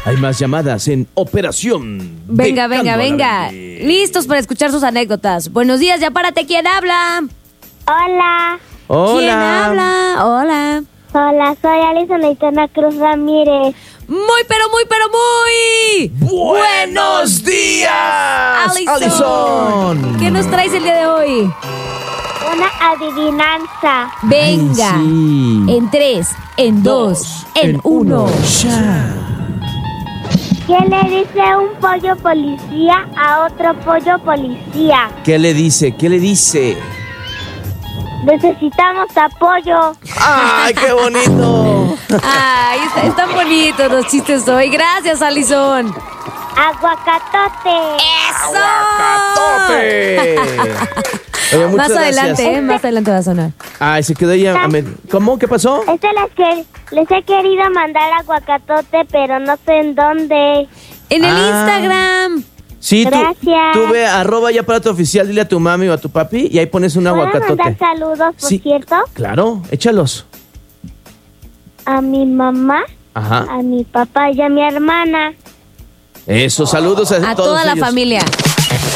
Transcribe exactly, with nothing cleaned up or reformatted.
Hay más llamadas en Operación. Venga, Becando venga, a la venga. Barbie. Listos para escuchar sus anécdotas. Buenos días, ya párate. ¿Quién habla? Hola, Hola. ¿Quién habla? Hola. hola, soy Alison Aitana Cruz Ramírez. Muy, pero muy, pero muy. ¡Buenos días! Alison. Alison. ¿Qué nos traes el día de hoy? Una adivinanza. Venga. Ay, sí. En tres, en dos, en, uno. Ya. ¿Qué le dice un pollo policía a otro pollo policía? ¿Qué le dice? ¿Qué le dice? Necesitamos apoyo. ¡Ay, qué bonito! Ay, est- están bonitos los chistes hoy. Gracias, Alison. Aguacatote. ¡Eso! ¡Tope! Oye, muchas Más adelante, gracias. ¿eh? Más adelante va a sonar. Ay, se quedó ella. a med- ¿Cómo? ¿Qué pasó? Este les, que, les he querido mandar aguacatote, pero no sé en dónde. En el Ah. Instagram. Sí, tú, Gracias. tú ve arroba ya para tu oficial, dile a tu mami o a tu papi y ahí pones un ¿Puedo aguacatote. mandar saludos, por Sí. cierto? Claro, échalos. A mi mamá, Ajá. a mi papá y a mi hermana. Eso, saludos a, A todos toda la ellos. familia.